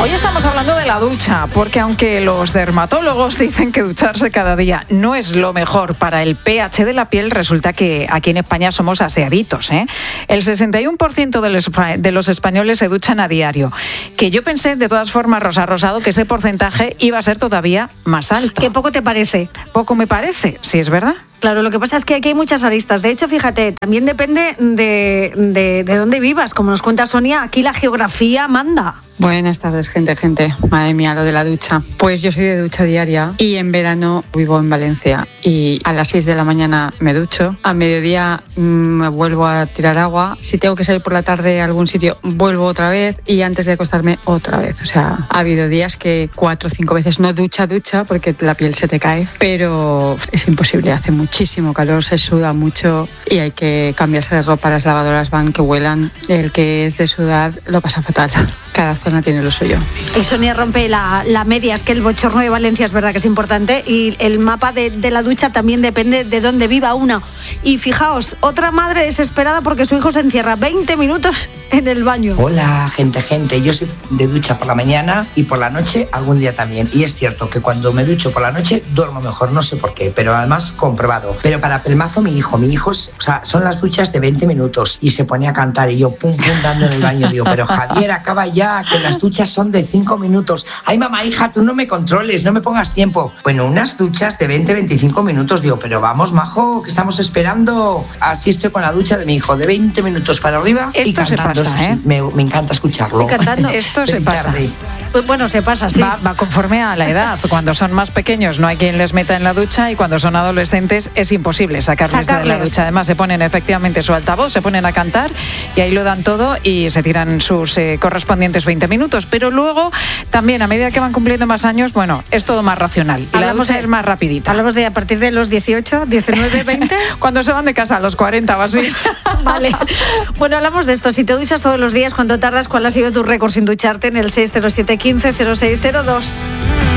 Hoy estamos hablando de la ducha, porque aunque los dermatólogos dicen que ducharse cada día no es lo mejor para el pH de la piel, resulta que aquí en España somos aseaditos, ¿eh? El 61% de los españoles se duchan a diario, que yo pensé, de todas formas, Rosa Rosado, que ese porcentaje iba a ser todavía más alto. ¿Qué poco te parece? Poco me parece, sí es verdad. Claro, lo que pasa es que aquí hay muchas aristas. De hecho, fíjate, también depende de dónde vivas. Como nos cuenta Sonia, aquí la geografía manda. Buenas tardes, gente. Madre mía, lo de la ducha. Pues yo soy de ducha diaria y en verano vivo en Valencia y a las 6 de la mañana me ducho. A mediodía me vuelvo a tirar agua. Si tengo que salir por la tarde a algún sitio, vuelvo otra vez y antes de acostarme otra vez. O sea, ha habido días que 4 o 5 veces no ducha porque la piel se te cae, pero es imposible, hace muchísimo calor, se suda mucho y hay que cambiarse de ropa, las lavadoras van que huelan. El que es de sudar lo pasa fatal. Cada zona tiene lo suyo. Y Sonia rompe la media, es que el bochorno de Valencia es verdad que es importante y el mapa de la ducha también depende de dónde viva una. Y fijaos, otra madre desesperada porque su hijo se encierra 20 minutos en el baño. Hola, gente, yo soy de ducha por la mañana y por la noche algún día también. Y es cierto que cuando me ducho por la noche duermo mejor, no sé por qué, pero además comprobado. Pero para pelmazo mi hijo, son las duchas de 20 minutos y se pone a cantar y yo pum dando en el baño. Digo, pero Javier, acaba ya, que las duchas son de 5 minutos. Ay, mamá, hija, tú no me controles, no me pongas tiempo. Bueno, unas duchas de 20-25 minutos. Digo, pero vamos, majo, que estamos esperando. Así estoy con la ducha de mi hijo, de 20 minutos para arriba. Esto y cantando, se pasa, ¿eh? Me encanta escucharlo. Y cantando. Esto se pasa. Pues bueno, se pasa, sí. Va conforme a la edad. Cuando son más pequeños no hay quien les meta en la ducha y cuando son adolescentes es imposible sacarles de la ducha. Además se ponen efectivamente su altavoz, se ponen a cantar y ahí lo dan todo y se tiran sus correspondientes 20 minutos. Pero luego también a medida que van cumpliendo más años, bueno, es todo más racional y la ducha es más rapidita. Hablamos de a partir de los 18, 19, 20. Cuando se van de casa a los 40 o así. Vale. Bueno, hablamos de esto. Si te duchas todos los días, ¿cuánto tardas? ¿Cuál ha sido tu récord sin ducharte? En el 607 15 0602.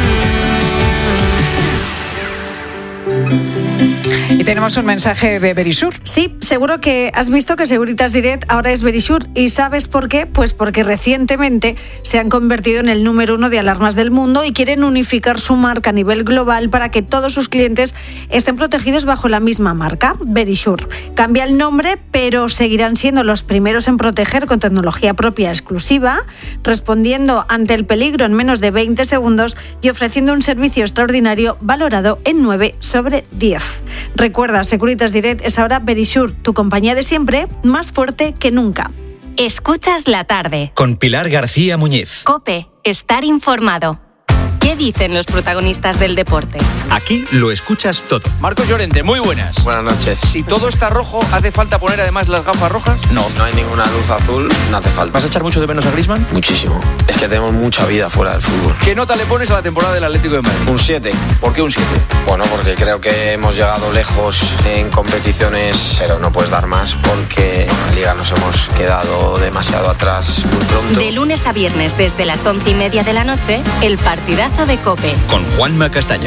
Y tenemos un mensaje de Verisur. Sí, seguro que has visto que Securitas Direct ahora es Verisur. ¿Y sabes por qué? Pues porque recientemente se han convertido en el número 1 de alarmas del mundo y quieren unificar su marca a nivel global para que todos sus clientes estén protegidos bajo la misma marca, Verisur. Cambia el nombre, pero seguirán siendo los primeros en proteger con tecnología propia exclusiva, respondiendo ante el peligro en menos de 20 segundos y ofreciendo un servicio extraordinario valorado en 9 sobre 10. Recuerda, Securitas Direct es ahora Verisur, tu compañía de siempre, más fuerte que nunca. Escuchas la tarde. Con Pilar García Muñiz. COPE, estar informado. ¿Qué dicen los protagonistas del deporte? Aquí lo escuchas todo. Marcos Llorente, muy buenas. Buenas noches. Si todo está rojo, ¿hace falta poner además las gafas rojas? No hay ninguna luz azul, no hace falta. ¿Vas a echar mucho de menos a Griezmann? Muchísimo. Es que tenemos mucha vida fuera del fútbol. ¿Qué nota le pones a la temporada del Atlético de Madrid? Un 7. ¿Por qué un 7? Bueno, porque creo que hemos llegado lejos en competiciones, pero no puedes dar más porque en la Liga nos hemos quedado demasiado atrás muy pronto. De lunes a viernes desde las 11:30 de la noche, el partidazo de COPE. Con Juanma Castaño.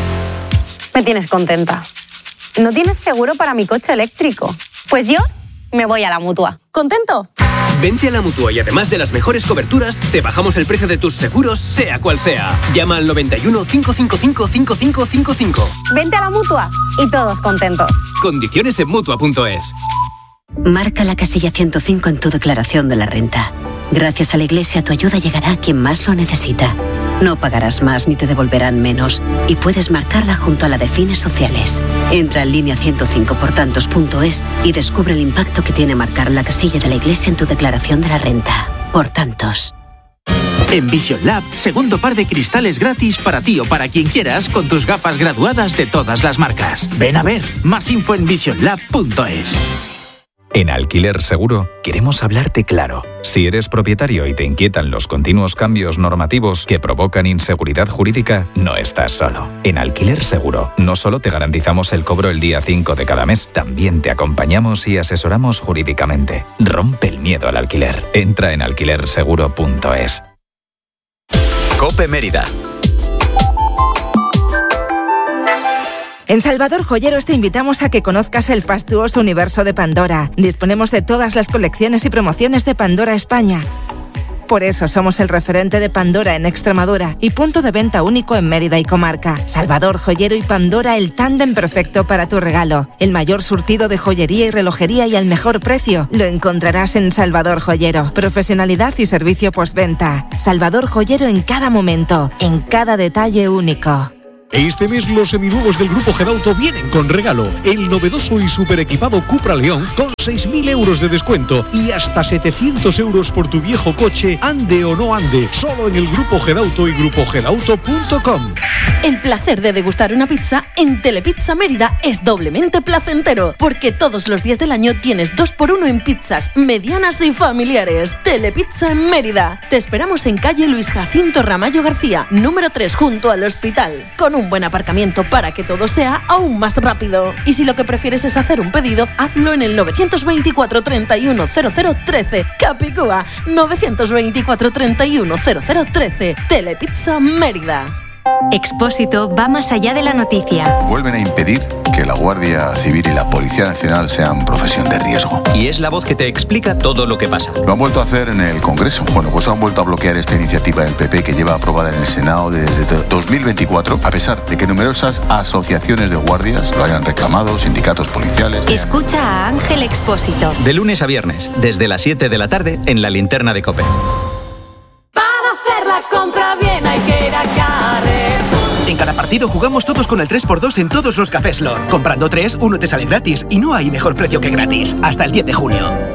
Me tienes contenta. ¿No tienes seguro para mi coche eléctrico? Pues yo me voy a la Mutua. ¿Contento? Vente a la Mutua y además de las mejores coberturas, te bajamos el precio de tus seguros, sea cual sea. Llama al 91 555 5555. Vente a la Mutua y todos contentos. Condiciones en Mutua.es. Marca la casilla 105 en tu declaración de la renta. Gracias a la Iglesia, tu ayuda llegará a quien más lo necesita. No pagarás más ni te devolverán menos y puedes marcarla junto a la de fines sociales. Entra en línea 105portantos.es y descubre el impacto que tiene marcar la casilla de la Iglesia en tu declaración de la renta. Por tantos. En Vision Lab, segundo par de cristales gratis para ti o para quien quieras con tus gafas graduadas de todas las marcas. Ven a ver, más info en visionlab.es. En Alquiler Seguro queremos hablarte claro. Si eres propietario y te inquietan los continuos cambios normativos que provocan inseguridad jurídica, no estás solo. En Alquiler Seguro no solo te garantizamos el cobro el día 5 de cada mes, también te acompañamos y asesoramos jurídicamente. Rompe el miedo al alquiler. Entra en alquilerseguro.es. COPE Mérida. En Salvador Joyeros te invitamos a que conozcas el fastuoso universo de Pandora. Disponemos de todas las colecciones y promociones de Pandora España. Por eso somos el referente de Pandora en Extremadura y punto de venta único en Mérida y comarca. Salvador Joyero y Pandora, el tándem perfecto para tu regalo. El mayor surtido de joyería y relojería y al mejor precio lo encontrarás en Salvador Joyero. Profesionalidad y servicio postventa. Salvador Joyero en cada momento, en cada detalle único. Este mes los seminuevos del Grupo Gedauto vienen con regalo. El novedoso y super equipado Cupra León con 6.000 euros de descuento y hasta 700 euros por tu viejo coche, ande o no ande. Solo en el Grupo Gedauto y grupogedauto.com. El placer de degustar una pizza en Telepizza Mérida es doblemente placentero, porque todos los días del año tienes 2x1 en pizzas medianas y familiares. Telepizza en Mérida. Te esperamos en calle Luis Jacinto Ramallo García, número 3, junto al hospital, con un buen aparcamiento para que todo sea aún más rápido. Y si lo que prefieres es hacer un pedido, hazlo en el 924 31 0013. Capicúa, 924 31 0013. Telepizza Mérida. Expósito va más allá de la noticia. Vuelven a impedir que la Guardia Civil y la Policía Nacional sean profesión de riesgo. Y es la voz que te explica todo lo que pasa. Lo han vuelto a hacer en el Congreso. Bueno, pues han vuelto a bloquear esta iniciativa del PP que lleva aprobada en el Senado desde 2024, a pesar de que numerosas asociaciones de guardias lo hayan reclamado, sindicatos policiales. Escucha a Ángel Expósito. De lunes a viernes, desde las 7 de la tarde, en la linterna de COPE. Para hacer la compra bien hay que ir a Carrefour. En cada partido jugamos todos con el 3x2 en todos los cafés Lord. Comprando 3, uno te sale gratis y no hay mejor precio que gratis. Hasta el 10 de junio.